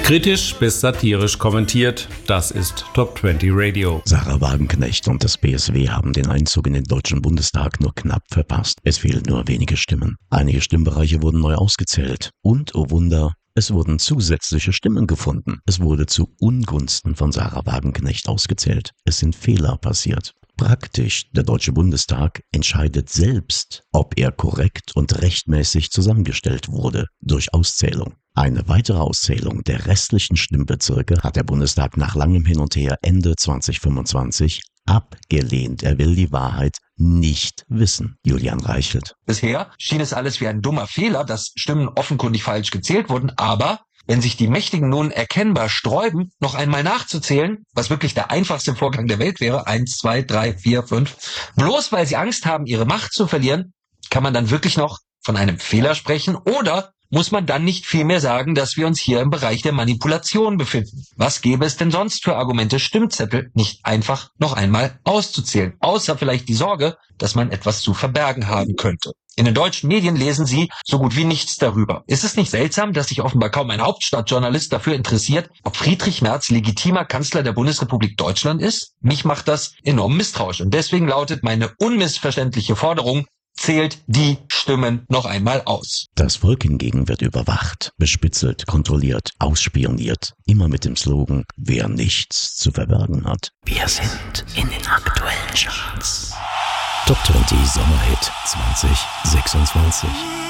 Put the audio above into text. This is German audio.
Kritisch bis satirisch kommentiert, das ist Top 20 Radio. Sarah Wagenknecht und das BSW haben den Einzug in den Deutschen Bundestag nur knapp verpasst. Es fehlen nur wenige Stimmen. Einige Stimmbereiche wurden neu ausgezählt. Und, oh Wunder, es wurden zusätzliche Stimmen gefunden. Es wurde zu Ungunsten von Sarah Wagenknecht ausgezählt. Es sind Fehler passiert. Praktisch, der Deutsche Bundestag entscheidet selbst, ob er korrekt und rechtmäßig zusammengestellt wurde durch Auszählung. Eine weitere Auszählung der restlichen Stimmbezirke hat der Bundestag nach langem Hin und Her Ende 2025 abgelehnt. Er will die Wahrheit nicht wissen. Julian Reichelt. Bisher schien es alles wie ein dummer Fehler, dass Stimmen offenkundig falsch gezählt wurden, aber wenn sich die Mächtigen nun erkennbar sträuben, noch einmal nachzuzählen, was wirklich der einfachste Vorgang der Welt wäre, 1, 2, 3, 4, 5, bloß weil sie Angst haben, ihre Macht zu verlieren, kann man dann wirklich noch von einem Fehler sprechen oder muss man dann nicht vielmehr sagen, dass wir uns hier im Bereich der Manipulation befinden? Was gäbe es denn sonst für Argumente, Stimmzettel nicht einfach noch einmal auszuzählen? Außer vielleicht die Sorge, dass man etwas zu verbergen haben könnte. In den deutschen Medien lesen Sie so gut wie nichts darüber. Ist es nicht seltsam, dass sich offenbar kaum ein Hauptstadtjournalist dafür interessiert, ob Friedrich Merz legitimer Kanzler der Bundesrepublik Deutschland ist? Mich macht das enorm misstrauisch und deswegen lautet meine unmissverständliche Forderung: Zählt die Stimmen noch einmal aus. Das Volk hingegen wird überwacht, bespitzelt, kontrolliert, ausspioniert. Immer mit dem Slogan, wer nichts zu verbergen hat. Wir sind in den aktuellen Charts. Top 20 Sommerhit 2026.